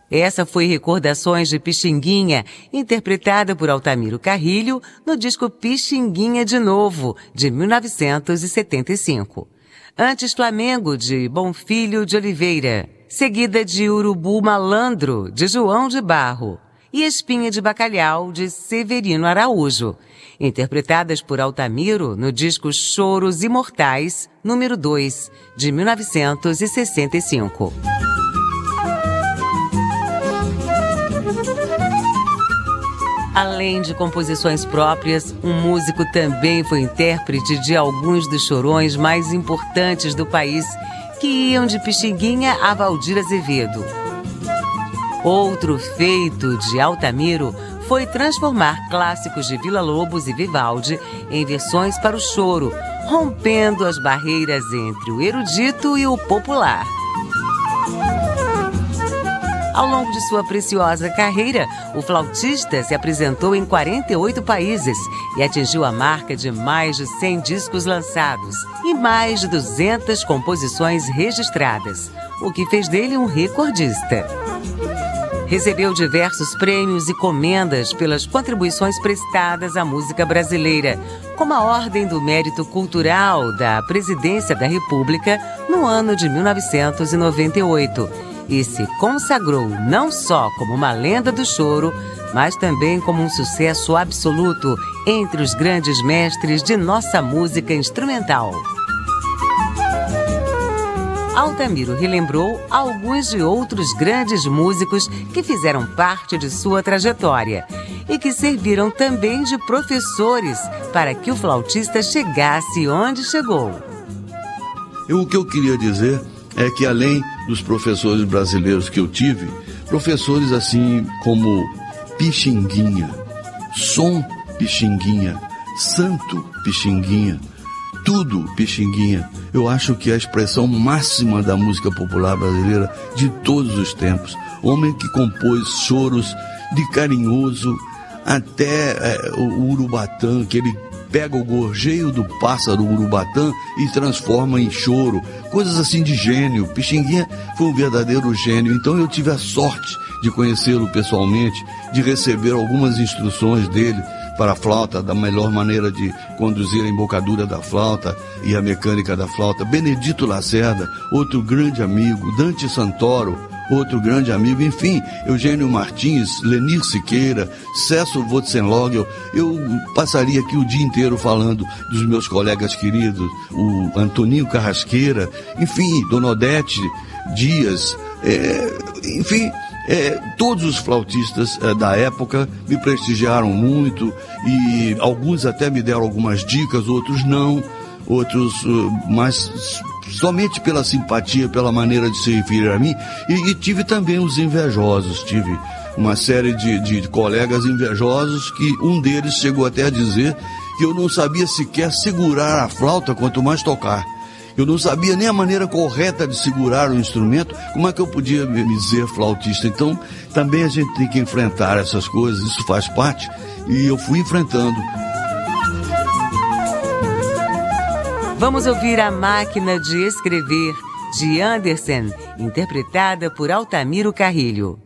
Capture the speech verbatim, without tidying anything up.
Essa foi Recordações de Pixinguinha, interpretada por Altamiro Carrilho no disco Pixinguinha de Novo, de mil novecentos e setenta e cinco. Antes Flamengo, de Bonfilho de Oliveira, seguida de Urubu Malandro, de João de Barro, e Espinha de Bacalhau, de Severino Araújo, interpretadas por Altamiro no disco Choros Imortais, número dois, de mil novecentos e sessenta e cinco. Além de composições próprias, um músico também foi intérprete de alguns dos chorões mais importantes do país, que iam de Pixinguinha a Valdir Azevedo. Outro feito de Altamiro foi transformar clássicos de Villa-Lobos e Vivaldi em versões para o choro, rompendo as barreiras entre o erudito e o popular. Ao longo de sua preciosa carreira, o flautista se apresentou em quarenta e oito países e atingiu a marca de mais de cem discos lançados e mais de duzentas composições registradas, o que fez dele um recordista. Recebeu diversos prêmios e comendas pelas contribuições prestadas à música brasileira, como a Ordem do Mérito Cultural da Presidência da República no ano de mil novecentos e noventa e oito, e se consagrou não só como uma lenda do choro, mas também como um sucesso absoluto entre os grandes mestres de nossa música instrumental. Altamiro relembrou alguns de outros grandes músicos que fizeram parte de sua trajetória e que serviram também de professores para que o flautista chegasse onde chegou. Eu, o que eu queria dizer é que, além dos professores brasileiros que eu tive, professores assim como Pixinguinha, Som Pixinguinha, Santo Pixinguinha, tudo Pixinguinha, eu acho que é a expressão máxima da música popular brasileira de todos os tempos. Homem que compôs choros de Carinhoso até é, o Urubatã, que ele pega o gorjeio do pássaro Urubatã e transforma em choro, coisas assim de gênio. Pixinguinha foi um verdadeiro gênio, então eu tive a sorte de conhecê-lo pessoalmente, de receber algumas instruções dele para a flauta, da melhor maneira de conduzir a embocadura da flauta e a mecânica da flauta. Benedito Lacerda, outro grande amigo, Dante Santoro, outro grande amigo, enfim, Eugênio Martins, Lenir Siqueira, Cécio Wotzenlogel. Eu passaria aqui o dia inteiro falando dos meus colegas queridos, o Antoninho Carrasqueira, enfim, Dona Odete Dias, é, enfim, é, todos os flautistas é, da época me prestigiaram muito e alguns até me deram algumas dicas, outros não, outros uh, mais somente pela simpatia, pela maneira de se referir a mim, e, e tive também os invejosos, tive uma série de, de colegas invejosos que um deles chegou até a dizer que eu não sabia sequer segurar a flauta, quanto mais tocar. Eu não sabia nem a maneira correta de segurar o instrumento, como é que eu podia me dizer flautista? Então, também a gente tem que enfrentar essas coisas, isso faz parte, e eu fui enfrentando. Vamos ouvir A Máquina de Escrever, de Andersen, interpretada por Altamiro Carrilho.